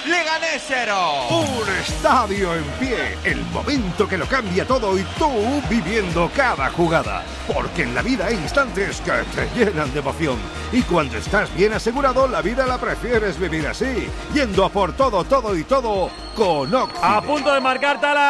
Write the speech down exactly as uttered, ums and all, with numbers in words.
Leganés cero. Un estadio en pie, el momento que lo cambia todo y tú viviendo cada jugada. Porque en la vida hay instantes que te llenan de emoción. Y cuando estás bien asegurado, la vida la prefieres vivir así. Yendo a por todo, todo y todo con Octibet. A punto de marcar Tala.